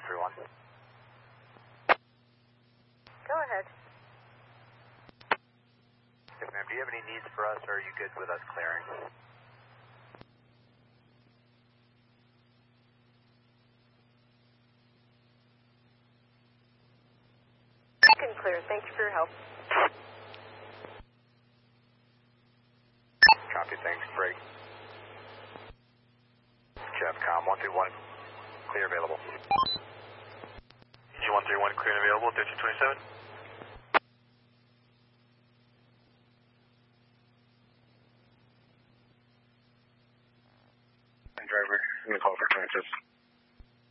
131. Go ahead. Yes, ma'am. Do you have any needs for us, or are you good with us clearing? You can clear. Thank you for your help. Copy, thanks. Break. Jeffcom 131, clear available. EG 131, clear and available, 1327.